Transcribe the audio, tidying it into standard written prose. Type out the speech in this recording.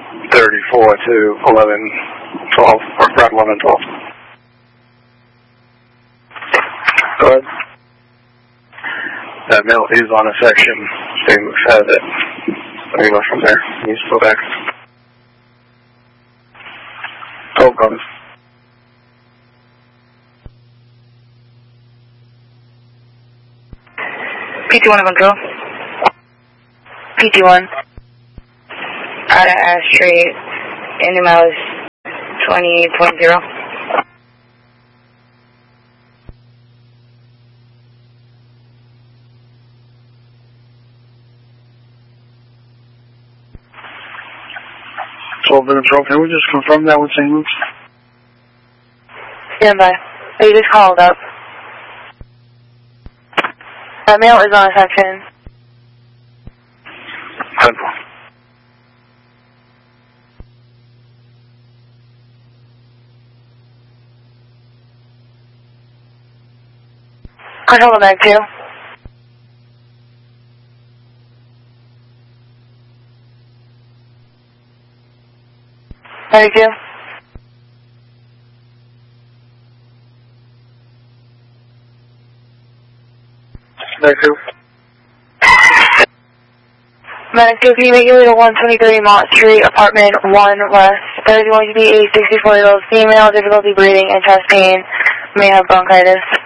34 to 11, 12, or around 11, 12. Go ahead. That male is on a section. Same has it. Let me go from there. You just go back. 12 guns. PT1 control. PT1. Out of Ash Street. Indy miles 20.0. Control. Can we just confirm that with St. Luke's? Stand by. You just called up. That male is on a section. 10-4. Control the bag 2. Bag 2. Bag 2. Medic 2, can you make your way to 123 Mott Street, apartment 1 West. There is going to be a 64-year-old female, difficulty breathing and chest pain, may have bronchitis.